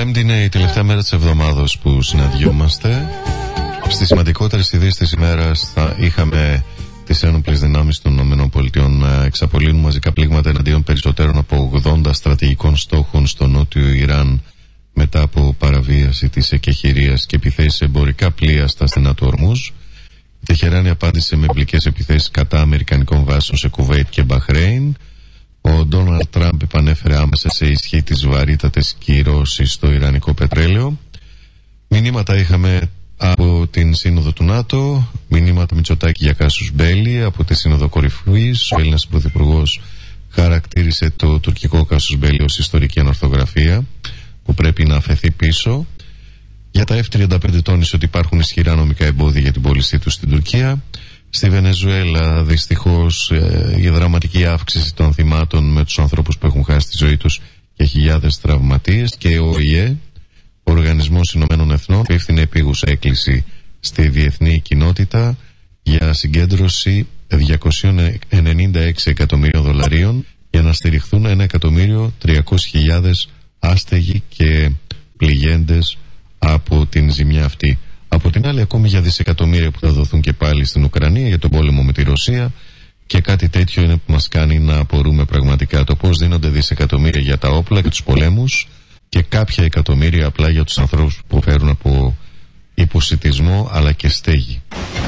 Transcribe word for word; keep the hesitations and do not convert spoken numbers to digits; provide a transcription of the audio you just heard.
Πέμπτη είναι η τελευταία μέρα της εβδομάδος που συναντιόμαστε. Στις σημαντικότερες ειδήσεις της ημέρας θα είχαμε τις ένοπλες δυνάμεις των ΗΠΑ να εξαπολύνουν μαζικά πλήγματα εναντίον περισσότερων από ογδόντα στρατηγικών στόχων στο νότιο Ιράν μετά από παραβίαση της εκεχηρίας και επιθέσεις σε εμπορικά πλοία στα στενά του Ορμούζ. Η Τεχεράνη απάντησε με εμπλικές επιθέσεις κατά αμερικανικών βάσεων σε Κουβέιτ και Μπαχρέιν. Ο Ντόναλντ Τραμπ επανέφερε άμεσα σε ισχύ τις βαρύτατες κυρώσεις στο ιρανικό πετρέλαιο. Μηνύματα είχαμε από την Σύνοδο του ΝΑΤΟ, μηνύματα Μητσοτάκη για Κάσους Μπέλι από τη Σύνοδο Κορυφής. Ο Έλληνας Πρωθυπουργός χαρακτήρισε το τουρκικό Κάσους Μπέλι ως ιστορική ανορθογραφία που πρέπει να αφαιθεί πίσω. Για τα εφ τριάντα πέντε τόνισε ότι υπάρχουν ισχυρά νομικά εμπόδια για την πώλησή του στην Τουρκία. Στη Βενεζουέλα δυστυχώς ε, η δραματική αύξηση των θυμάτων με τους ανθρώπους που έχουν χάσει τη ζωή τους και χιλιάδες τραυματίες, και ο ΟΗΕ, ο Οργανισμός Ηνωμένων Εθνών, υπεύθυνε επίγουσα έκκληση στη διεθνή κοινότητα για συγκέντρωση διακόσια ενενήντα έξι εκατομμύριων δολαρίων για να στηριχθούν ένα εκατομμύριο τριακόσιες χιλιάδες άστεγοι και πληγέντες από την ζημιά αυτή. Από την άλλη, ακόμη για δισεκατομμύρια που θα δοθούν και πάλι στην Ουκρανία για τον πόλεμο με τη Ρωσία, και κάτι τέτοιο είναι που μας κάνει να απορούμε πραγματικά το πώς δίνονται δισεκατομμύρια για τα όπλα και τους πολέμους και κάποια εκατομμύρια απλά για τους ανθρώπους που φέρουν από υποσιτισμό αλλά και στέγη.